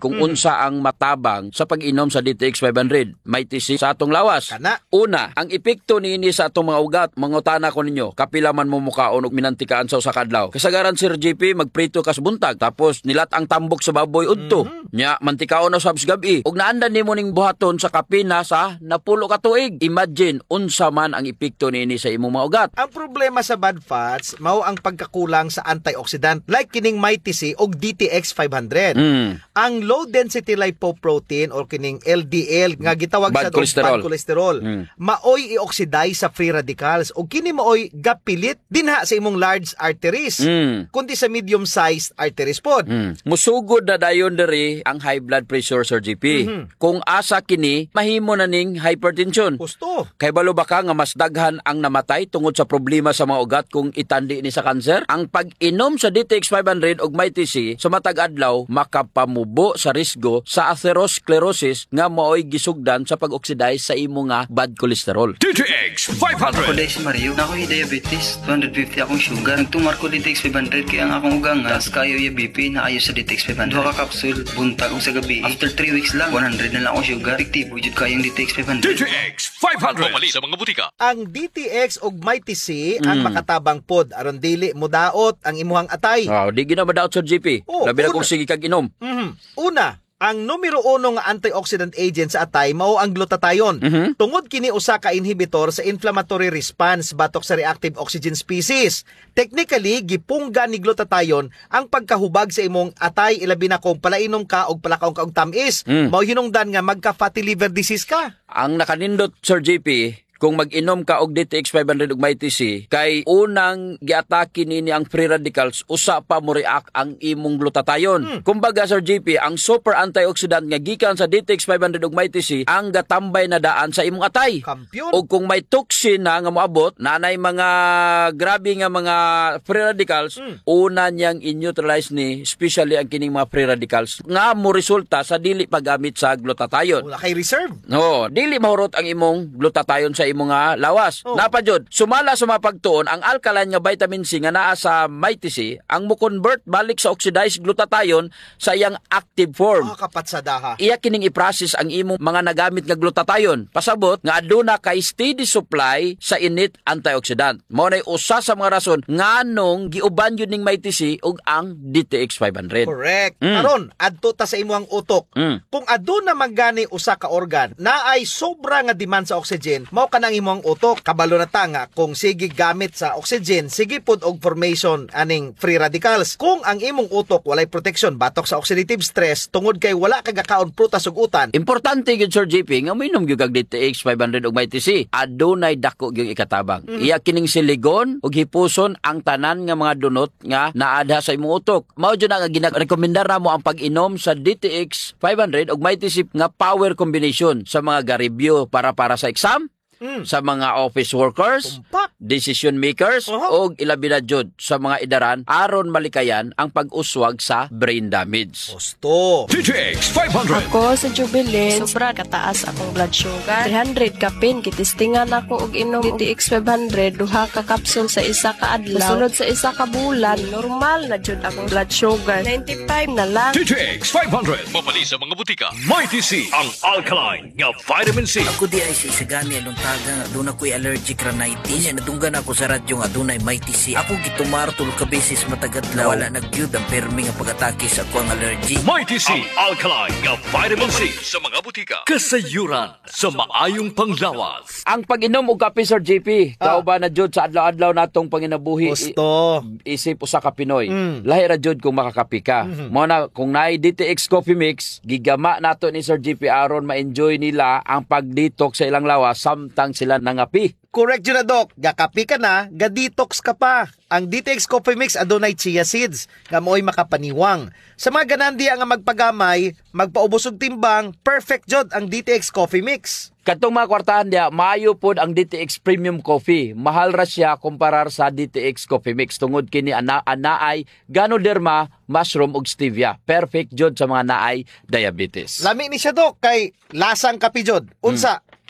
kung unsa ang matabang sa pag-inom sa DTX 500. May tisi sa atong lawas. Kana. Una, ang epekto niini sa atong mga ugat. Mangutana ko ninyo, kapila man mo mukaon og minantikaan sa usa ka adlaw. Kasagaran Sir JP magprito kas buntag tapos nilat ang tambok sa baboy udto. Nya mantikaon na sabs gabi. Ug naandan nimo ning buhaton sa kapina sa napulo ka tuig. Imagine unsa man ang epekto niini sa imong mga ugat. Ang problema sa bad fats mao ang pagkakulang sa antioxidant like kining Mighty C og DTX 500. Ang low density lipoprotein or kining LDL nga gitawag Bad sa bad cholesterol. cholesterol maoy i-oxidize sa free radicals og kini maoy gapilit dinha sa imong large arteries kundi sa medium sized arteries pod. Musugod na dayon diri ang high blood pressure, Sir GP. Kung asa kini mahimo na ning hypertension. Gusto. Kay balo ba ka nga mas daghan ang namatay tungod sa problema sa mga ugat kung itandi ni sa kanser? Ang pag-inom sa DTX 500 ug Mighty C sa matag adlaw makapamubo sa risgo sa atherosclerosis nga maoy gisugdan sa pag-oxidize sa imo nga bad cholesterol. DTX Ako 500. dahil si Mario, na ako diabetes, 250 akong sugar. Nagtumar ko DTX 500 kaya ang akong ugang tas kayo yung BP na ayos sa DTX 500. Duha ka kapsul, buntag ko sa gabi. After 3 weeks lang, 100 na lang akong sugar. Efektibo jud kayong DTX 500. DTX 500. Pumali sa mga butika. Ang DTX og Mighty C ang makatabang pod aron dili modaot ang imuhang atay. Wow, di gina madaot, Sir GP. Oh, Labi na una. kung sige kag inom. Una, ang numero 1 nga antioxidant agent sa atay mao ang glutathione. Tungod kini usa ka inhibitor sa inflammatory response batok sa reactive oxygen species. Technically, gipungga ni glutathione ang pagkahubag sa imong atay ilabi na kung palainom ka og palakaw ka og tamis. Mao hinungdan nga magka fatty liver disease ka. Ang nakanindot, Sir JP, kung mag-inom ka og DTX 500 ug Mighty C, kay unang giatake nini ang free radicals, usa pa mo react ang imong glutathione. Kumbaga, Sir JP, ang super antioxidant nga gikan sa DTX 500 ug Mighty C ang gatambay na daan sa imong atay. Kampiyon. O kung may toxin na nga moabot, nanay mga grabe nga mga free radicals, una niyang in-neutralize ni, especially ang kining mga free radicals, nga mo resulta sa dili paggamit sa glutathione. Wala kay reserve. No, dili mahurot ang imong glutathione sa imong nga lawas. Napajud, sumala sa mapagtuon ang alkaline nga vitamin C nga naa sa Mighty C ang mo-convert balik sa oxidized glutathione sa iyang active form. Kapatsadaha. Iya kining i-process ang imong mga nagamit nga glutathione. Pasabot nga aduna kay steady supply sa init antioxidant. Mao nay usa sa mga rason nganong giuban yun ning Mighty C ug ang DTX 500. Correct. Karon, adto ta sa imong utok. Kung aduna magani usa ka organ na ay sobra nga demand sa oxygen, mao kanang imong utok. Kabalo na ta nga kung sige gamit sa oxygen, sige pod og formation aning free radicals. Kung ang imong utok walay protection batok sa oxidative stress tungod kay wala kag kaon prutas ug utan, Importante gyud, Sir JP, nga minom gyud kag DTX 500 ug Mighty C. Adunay dako gyud ikatabang. Iya kining siligon ug hipuson ang tanan nga mga dunot nga naadha sa imong utok. Mao jud nga ginarekomendar namo ang pag-inom sa DTX 500 ug Mighty C nga power combination sa mga garibyo para sa exam, sa mga office workers, tumpak. decision makers, o ilabi na jud sa mga idaran aron malikayan ang pag-uswag sa brain damage. Gusto. DTX 500. Ako sa Jubilee, sobra kataas akong blood sugar. 300 kapin, kitistingan ako og inom DTX 500, duha ka kapsul sa isa ka adlaw. Sunod sa isa ka bulan, normal na jud akong blood sugar. 95 na lang. DTX 500. Mapali sa mga butika. Mighty C. Ang alkaline nga vitamin C. Ako di ay sisigani anong taga nga doon ako'y allergic rhinitis. Nadunggan ako sa radyo nga doon ay Mighty C. Ako gitumar tulog ka beses matagadlaw. Wala nagyud ang permi nga pag-atake sa ako ang allergy. Mighty C. Ang alkaline nga vitamin C. Sa mga butika. Kasayuran sa maayong panglawas. Ang pag-inom og kape, Sir JP, kauban na jud sa adlaw-adlaw natong panginabuhi. Gusto. Isip usa ka Pinoy. Lahi ra jud kung makakapi ka. Mao na kung naay DTX Coffee Mix, gigama nato ni Sir JP aron ma-enjoy nila ang pag-detox sa ilang lawas samtang sila nangapi. Correct yun na, Doc. Gakapi ka na, ga-detox ka pa. Ang DTX Coffee Mix adunay chia seeds, nga mo'y makapaniwang. Sa mga ganandiya nga magpagamay, magpaubos og timbang, perfect jod ang DTX Coffee Mix. Katong mga kwartahan dia, maayo pod ang DTX Premium Coffee. Mahal ra siya kumparar sa DTX Coffee Mix. Tungod kini anaay Ganoderma, mushroom ug stevia. Perfect jod sa mga naay diabetes. Lami ni siya, Doc, kay lasang kapi jod. Unsa?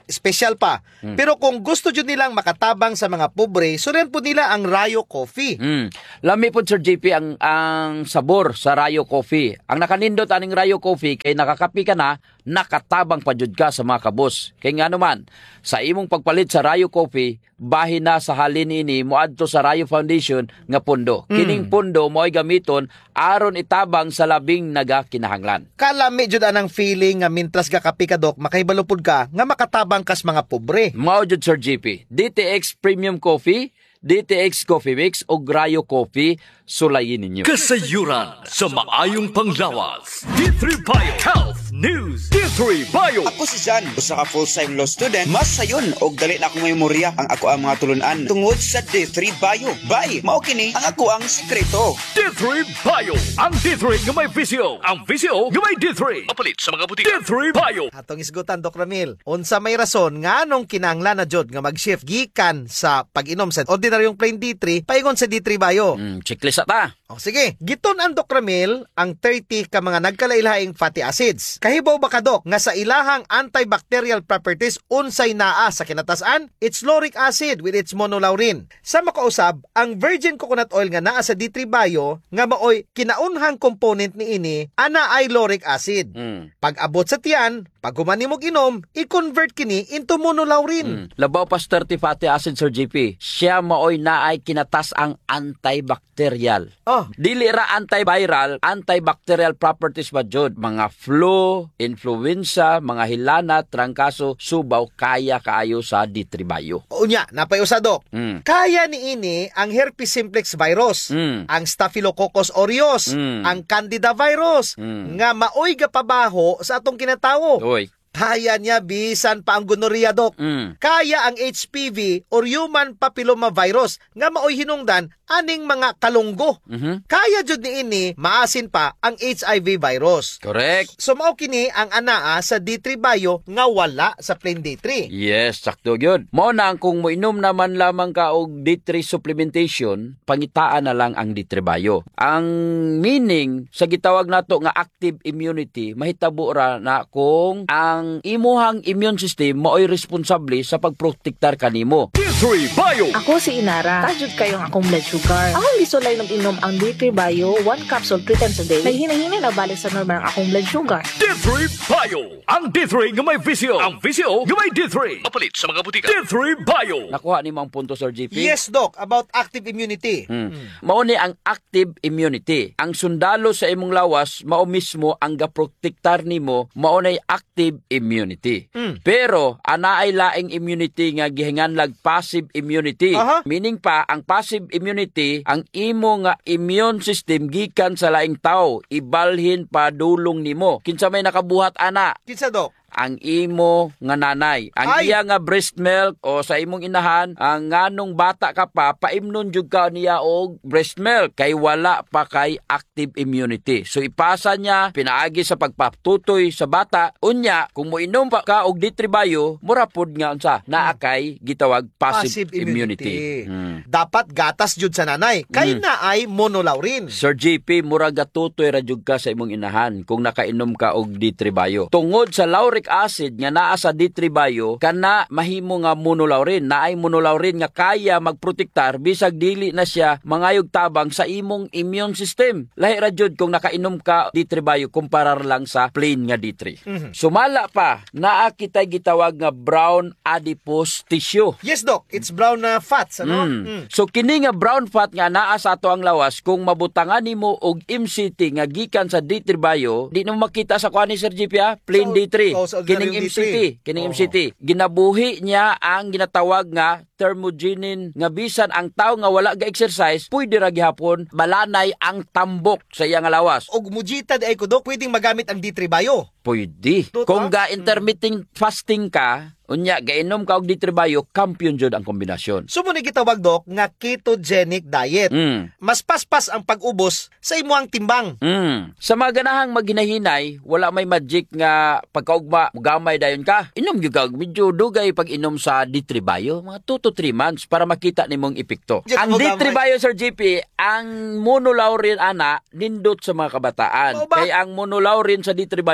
special pa. Pero kung gusto jud nilang makatabang sa mga pobre, sulen po nila ang Rayo Coffee. Lami po Sir JP ang sabor sa Rayo Coffee. Ang nakanindot aning Rayo Coffee kay nakakapi ka na, nakatabang pa jud ka sa mga kabos. Kay nga naman, sa imong pagpalit sa Rayo Coffee, bahin na sa halin ini moadto sa Rayo Foundation nga pundo. Kining pundo mo'y gamiton aron itabang sa labing nagakinahanglan. Kalami jud anang feeling nga mintras gakapi ka dok, makahibalupod ka nga makatabang kas mga pobre. Mao jud Sir JP, DTX Premium Coffee, DTX Coffee Mix o Rayo Coffee, sulayin ninyo. Kasayuran sa maayong panglawas. D3 Bio Health News. D3 Bio. Ako si Jan, usa ka full-time law student. Mas sayon og dali na akong memorya ang ako ang mga tulunan tungod sa D3 Bio. Bye, mao kini ang ako ang sekreto. D3 Bio. Ang D3 nga may visyo. Ang visyo nga may D3. Mapalit sa mga butika. D3 Bio. Atong isgutan Dok Ramil, unsa may rason nga anong kinahanglan na jud nga mag-shift gikan sa pag-inom sa ordinaryong plain D3 paingon sa D3 Bio? Checklist ta. O sige, giton ang Dok Ramil ang 30 ka mga nagkalailhaing fatty acids. Kahibaw ba ka Dok nga sa ilahang antibacterial properties unsay naa sa kinatasan? It's lauric acid with its monolaurin. Sa makausab, ang virgin coconut oil nga naa sa D3 Bio nga maoy kinaunhang component ni ini ana ay lauric acid. Pag abot sa tiyan, pag humani mo ginom, i-convert kini into monolaurin. Labaw pa 30 fatty acid Sir JP. Siya maoy naay kinatas ang antibacterial. Oh, Dili ra antiviral, antibacterial properties ba jud? Mga flu, influenza, mga hilanat, trangkaso, subaw, kaya kaayo sa D3 Bio. unya, napayusa Dok. Kaya ni ini ang herpes simplex virus, ang staphylococcus aureus, ang candida virus, nga maoy gapabaho sa atong kinatawo. Oy. Kaya niya bisan pa ang gonorrhea Dok. Kaya ang HPV or human papilloma virus nga maoy hinungdan aning mga kalunggo. Kaya jud ni ini maasin pa ang HIV virus. Correct. So mao kini ang anaa sa D3 Bio nga wala sa plain D3. Yes, sakto yun. Mao na ang kung moinom naman lamang ka og D3 supplementation, pangitaan na lang ang D3 Bio. Ang meaning sa gitawag nato nga active immunity, mahitabo ra na kung ang imuhang immune system maoy responsable sa pagprotektar kanimo. D3 Bio. Ako si Inara. Tajud kayong akong blood sugar. Akong gisulay ng inom ang D3 Bio, 1 capsule 3 times a day. Naghinahina na balik sa normal ang akong blood sugar. D3 Bio. Ang D3 nga may visyo. Ang visyo nga may D3. Mapalit sa mga butika. D3 Bio. Nakuha nimo ang punto Sir JP? Yes Doc, about active immunity. Mao ni ang active immunity. Ang sundalo sa imong lawas mao mismo ang gaprotektar nimo, mao nay active immunity. Pero ana ay laing immunity nga gihinganlag passive immunity. Meaning pa ang passive immunity ang imo nga immune system gikan sa laing tawo ibalhin pa dulong nimo. Kinsa may nakabuhat ana? Kinsa Doc? Ang imo nga nanay. Ang Ay! iya nga breast milk o sa imong inahan, ang nganong bata ka pa, paimnon jud ka niya og breast milk kay wala pa kay active immunity. So ipasa niya pinaagi sa pagpatutoy sa bata. Unya, kung moinom pa ka og D3 Bio, mura pod nga unsa naa kay gitawag passive immunity. Dapat gatas jud sa nanay. Kay na ay monolaurin. Sir JP, mura gatutoy ra jud ka sa imong inahan kung nakainom ka og D3 Bio. Tungod sa lauric acid nga naa sa D3 Bio, kana mahimo nga monolaurin. Naay monolaurin nga kaya magprotektar bisag dili na siya mangayog tabang sa imong immune system. Lahi ra jud kung nakainom ka D3 Bio kumparar lang sa plain nga D3. Sumala pa, naa kitay gitawag nga brown adipose tissue. Yes Doc, it's brown na fats, ano? So kini nga brown fat nga naa sa ato ang lawas, kung mabutangan nimo og MCT nga gikan sa D3 Bio, di na makita sa kuha ni Sir JP plain D3. sa Kining ordinaryong MCT, D3. kining MCT. Ginabuhi niya ang ginatawag nga thermogenin nga bisan ang tao nga wala ga exercise, pwede ra gihapon malanay ang tambok sa iyang lawas. Og mujita di ay ko Doc, pwedeng magamit ang D3 Bio. Pwede. Totoo? Kung ga intermittent fasting ka, unya gainom ka og D3 Bio, kampiyon jud ang kombinasyon. So mo ni gitawag Doc nga ketogenic diet. Mas paspas ang pag-ubos sa imuhang timbang. Sa mga ganahang maghinahinay, wala may magic nga pagkaugma, gamay dayon ka. Inom gyud ka, medyo dugay pag inom sa D3 Bio, mga 2 to 3 months para makita nimong epekto. Diyan Ang mo D3 gamay. Bio Sir JP, ang monolaurin ana nindot sa mga kabataan. Oo ba? Kay ang monolaurin sa D3 Bio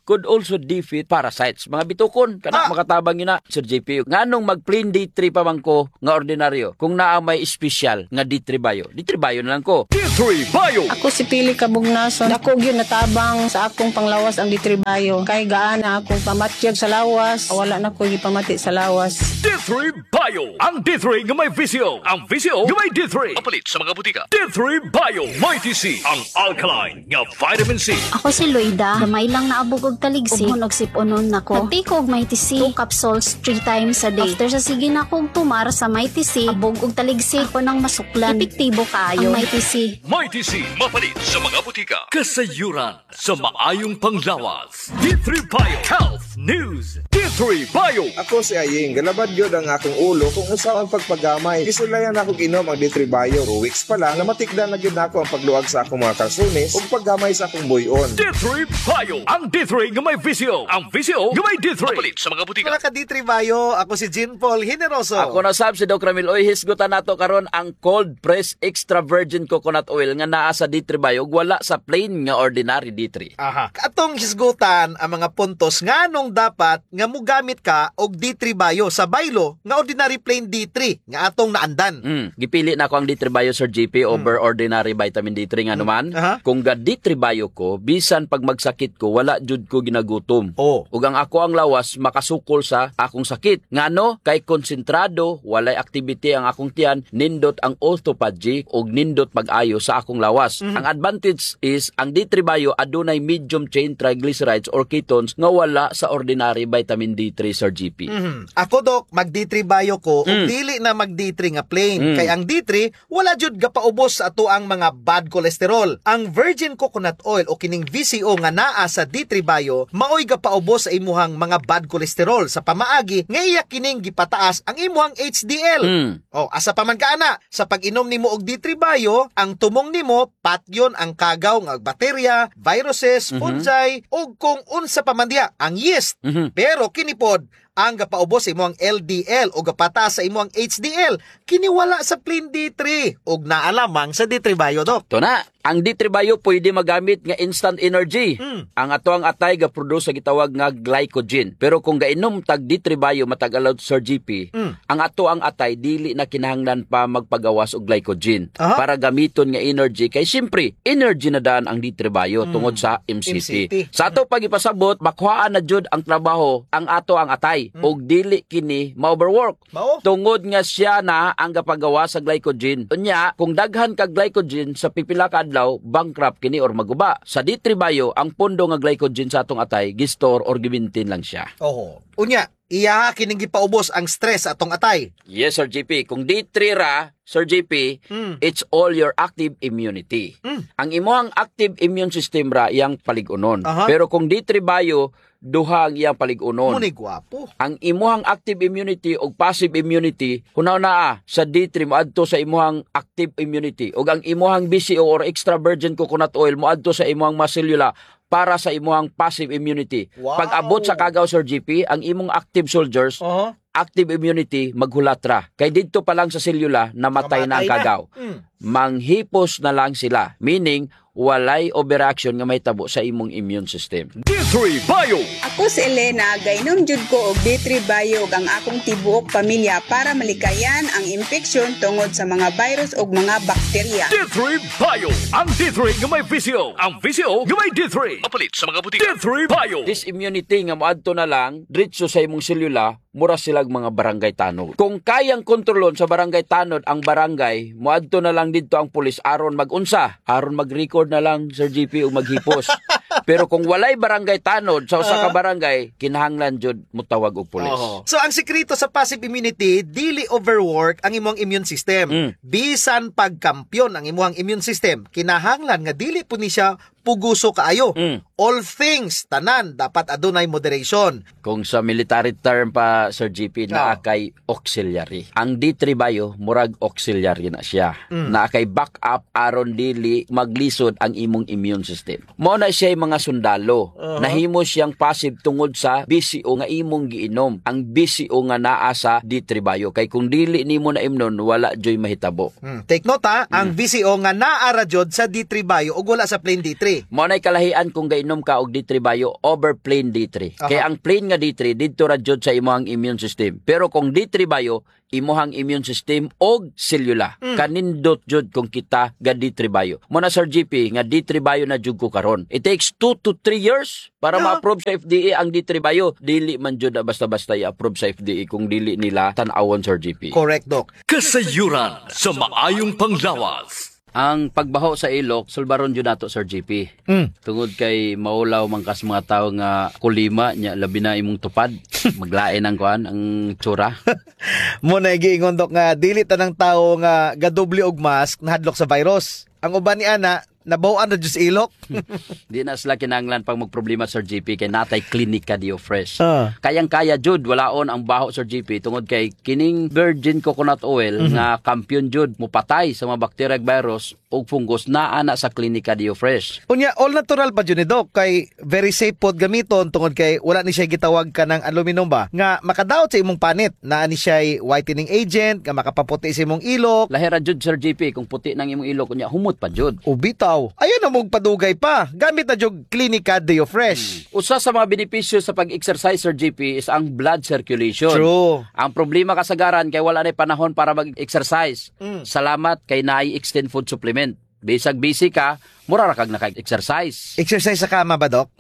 could also defeat parasites. Mga bitukon, kana makatabang yun na, Sir JP. Nganong mag-plain D3 pa man ko nga ordinaryo, kung naa may special nga D3 Bio. D3 Bio na lang ko. D3 Bio! Ako si Pili Kabugnason. Dako gyud natabang sa akong panglawas ang D3 Bio. Kay gaana akong pamatyag sa lawas. Wala na ko gipamati sa lawas. D3 Bio! Ang D3 nga may visio. Ang visio nga may D3. Mapalit sa mga butika. D3 Bio! Mighty C! Ang alkaline nga vitamin C. Ako si Loida. Gamay lang naabog og taligsik. Ug siponon nako. Nagtake og Mighty C 2 capsules 3 times a day. After sa sige na akong tumar sa Mighty C, abog og taligsik ko nang masuklan. Epektibo kaayo ang Mighty C. Mighty C. Mapalit sa mga butika. Kasayuran sa maayong panglawas. D3 Bio Health News. D3 Bio. Ako si Aying, galabad yun ang akong ulo kung usaw ang pagpagamay. Isulayan ako inom ang D3 Bio. 2 weeks pa lang, namatikdan na yun ako ang pagluwag sa akong mga kalsunis o paggamay sa akong buyon. D3 Bio. Ang D3 nga may visio. Ang visio nga may D3. Mapalit sa mga butika. Mga ka D3 Bio, ako si Jean Paul Generoso. Ako na sab si Doc Ramil. Oy, hisgutan nato karon ang cold press extra virgin coconut oil nga naa sa D3 Bio, wala sa plain nga ordinary D3. Aha. Atong hisgutan ang mga puntos nganong dapat nga mugamit ka og D3 Bio sa baylo nga ordinary plain D3 nga atong naandan. Gipili na ko ang D3 Bio, Sir JP, over ordinary vitamin D3 nga naman. Kung ga D3 Bio ko, bisan pag magsakit ko, wala jud ko ginagutom. Ug ang ako ang lawas makasukol sa akong sakit. Ngano? Kay konsentrado, walay activity ang akong tiyan, nindot ang autophagy ug nindot pag-ayo sa akong lawas. Ang advantage is ang D3 Bio adunay medium chain triglycerides or ketones nga wala sa ordinary vitamin D3, Sir GP. Ako Dok, mag D3 Bio ko ug dili na mag D3 nga plain. Kay ang D3 wala jud gapaubos sa ato ang mga bad cholesterol. Ang virgin coconut oil o kining VCO nga naa sa D3 Bio maoy gapaubos sa imuhang mga bad cholesterol sa pamaagi nga iya kining gipataas ang imuhang HDL. Asa pa man kaana sa pag-inom nimo og D3 Bio, ang tumong nimo patyon ang kagaw nga bakterya, viruses, fungi ug kung unsa pa man diha ang yeast. Pero kini pod ang gapaubos sa imuhang LDL o gapataas sa imuhang HDL kini wala sa plain D3 ug naalamang sa D3 Bio, Dok. To na, ang D3 Bio pwede magamit nga instant energy. Ang ato ang atay ga-produce sa gitawag nga glycogen. Pero kung gainom tag D3 Bio matag allow, Sir GP, ang ato ang atay dili na kinahanglan pa magpagawas og glycogen para gamiton nga energy. Kay siyempre, energy na daan ang D3 Bio tungod sa MCT. Sa ato pagipasabot, makuhaan na jud ang trabaho ang ato ang atay og dili kini ma-overwork. Tungod nga siya na ang gapagawa sa glycogen. Unya, kung daghan ka glycogen sa pipila ka adlaw, bankrupt kini or maguba. Sa D3 Bio, ang pondo nga glycogen sa atong atay gistor or gimintin lang siya. Unya, iya kining gipaubos ang stress atong atay. Yes, Sir JP. Kung D3 ra, Sir JP, it's all your active immunity. Ang imong active immune system ra iyang paligunon. Pero kung D3 Bio, duha ang iyang paligunon. Muni gwapo. Ang imuhang active immunity o passive immunity, hunaw na sa D3 moadto sa imuhang active immunity. O ang imuhang BCO or extra virgin coconut oil moadto sa imuhang maselula para sa imuhang passive immunity. Pag abot sa kagaw, Sir GP, ang imong active soldiers, active immunity maghulatra. Kay didto pa lang sa selula namatay na ang kagaw. Manghipos na lang sila. Meaning, walay overreaction nga may tabo sa imong immune system. D3 Bio! Ako si Elena, gainom jud ko og D3 Bio ang akong tibuok pamilya para malikayan ang infeksyon tungod sa mga virus ug mga bakterya. D3 Bio! Ang D3 nga may visio. Ang visio nga may D3. Mapalit sa mga butika. D3 Bio! This immunity nga moadto na lang diretso sa imong selula, mura silag mga barangay tanod. Kung kayang kontrolon sa barangay tanod ang barangay, moadto na lang didto ang pulis aron magunsa, aron mag-record na lang, Sir GP, o maghipos. Pero kung walay barangay tanod sa usa ka barangay, kinahanglan jud mutawag og pulis. So ang sekreto sa passive immunity, dili overwork ang imong immune system. Bisan pagkampyon ang imong immune system, kinahanglan nga dili po ni siya puguso kaayo. All things, tanan, dapat adunay moderation. Kung sa military term pa, Sir GP, naa kay auxiliary. Ang D3 Bio, murag auxiliary na siya. Naa kay backup aron dili maglisod ang imong immune system. Mao na siya mga sundalo. Nahimo siyang passive tungod sa BCO nga imong giinom. Ang BCO nga naa sa D3 Bio. Kay kung dili nimo na imnon, wala joy mahitabo. Take note ang BCO nga naa ra jud sa D3 Bio ug wala sa plain D3. D3. Mo nay kalahian kung gainom ka og D3 Bio over plain D3. Aha. Kaya ang plain nga D3 didto ra jud sa imong immune system. Pero kung D3 Bio imuhang immune system og selula. Kanindot jud kung kita ga D3 Bio. Mo na Sir GP nga D3 Bio na jud ko karon. It takes 2 to 3 years para ma-approve sa FDA ang D3 Bio. Dili man jud na basta-basta i-approve sa FDA kung dili nila tan-awon Sir GP. Correct, Doc. Kasayuran sa maayong panglawas. Ang pagbaho sa ilok, sulbaron jud nato Sir GP. Tungod kay maulaw man kas mga tawo nga kulima nya labi na imong tupad. Maglain ang kuan ang tsura. Mo na giingon, Doc, nga dili tanang tawo nga gadoble og mask nahadlok sa virus. Ang uban ni ana nabawaan na jud sa ilok. Di na sila kinahanglan pang magproblema Sir GP kay natay klinika Dio Fresh. Ah. Kayang-kaya jud walaon ang baho Sir GP tungod kay kining virgin coconut oil nga kampiyon jud mupatay sa mga bacteria ug virus ug fungus naa na sa klinika Dio Fresh. Unya, all natural pa dyan ni Doc, kay very safe pod gamiton tungod kay wala ni siya gitawag ka ng aluminum ba nga makadaot sa imong panit, naa ni siya whitening agent nga makapaputi sa imong ilok. Lahira jud Sir GP kung puti nang imong ilok unya humot pa jud. Ubitaw, ayun na mong padugay pa, gamit na jud klinika Dio Fresh. Usa sa mga benepisyo sa pag-exercise Sir GP is ang blood circulation. True. Ang problema kasagaran kay wala na panahon para mag-exercise. Salamat kay naay extend food supplement. Bisag busy ka, mura ra kag naka-exercise. Exercise sa kama ba, Doc?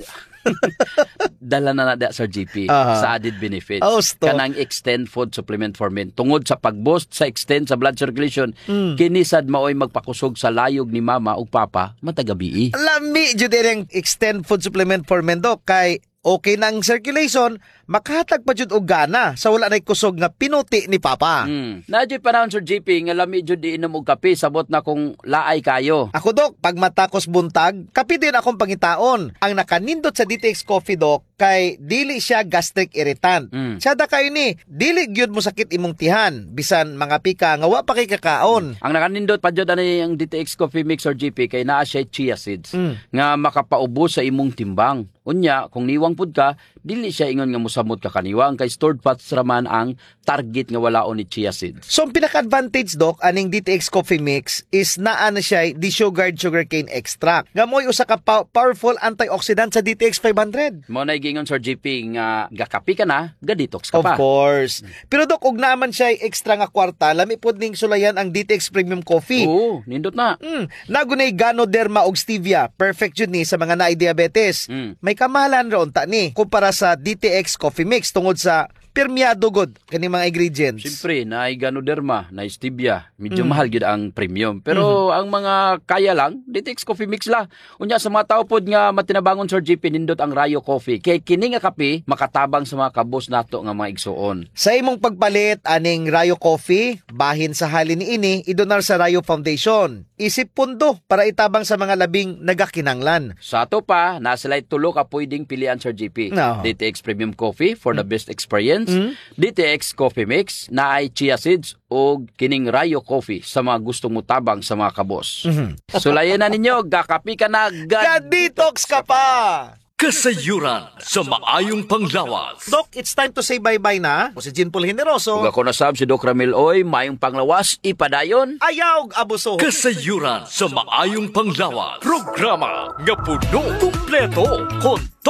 Dala na nada Sir GP sa added benefits. Kanang extend food supplement for men. Tungod sa pag-boost sa extend sa blood circulation, kinisad maoy magpakusog sa layog ni mama ug papa matagabi. Lami jud ang extend food supplement for men, Doc, kay okay na ang circulation, makahatag pa jud og gana sa wala nay kusog nga pinuti ni papa. Nadyo panahon Sir GP nga lami jud iinom og kape sabot na kung laay kayo. Ako, Doc, pag matakos buntag, kape din akong pangitaon. Ang nakanindot sa DTX Coffee, Doc, kay dili siya gastric irritant. Siya da kayo ni, dili gyud mo sakit imong tihan, bisan mga pika nga wa pa kay kakaon. Ang nakanindot pa jud ani ang DTX Coffee Mix Sir GP kay naa siya chia seeds nga makapaubos sa imong timbang. Unya, kung niwang pud ka, dili siya ingon nga musamot ka kaniwang kay stored fats raman ang target nga walaon ni chia seeds. So, ang pinaka-advantage, Doc, aning DTX Coffee Mix is naa na siya desugared sugarcane extract. Nga mo'y usa ka powerful antioxidant sa DTX 500. Mo na gingon Sir GP nga gakapi ka na, ga-detox ka pa. Of course. Pero, Doc, ug naman siya extra nga kwarta, lami pod ning sulayan ang DTX Premium Coffee. Oo, nindot na. Nagunay Ganoderma og stevia. Perfect yun ni sa mga naay diabetes. May kamahalan ron ta ni kumpara sa DTX Coffee Mix tungod sa permiado god kani mga ingredients. Siyempre, naay Ganoderma, naay stevia. Medyo mahal gyud ang premium. Pero ang mga kaya lang, DTX Coffee Mix la. Unya sa mga tao pod nga matinabangon Sir GP nindot ang Rayo Coffee. Kay kini nga kape makatabang sa mga kabos nato nga mga igsuon. Sa imong pagpalit aning Rayo Coffee, bahin sa halin ni ini idonar sa Rayo Foundation. Isip pundo para itabang sa mga labing nagakinanglan. Sa ato pa, nasilay tulo ka pwedeng pilian Sir GP. No. DTX Premium Coffee for the best experience. DTX Coffee Mix na ay chia seeds o kining Rayo Coffee sa mga gustong mutabang sa mga kabos. Sulayan na ninyo, gakapi ka na, ga-detox ka pa! Kasayuran sa maayong panglawas. Doc, it's time to say bye-bye na. O si Jean Paul Generoso. Kung ako nasab si Doc Ramil Oy, maayong panglawas, ipadayon. Ayaw, abuso. Kasayuran sa maayong panglawas. Programa nga puno, kumpleto, konto.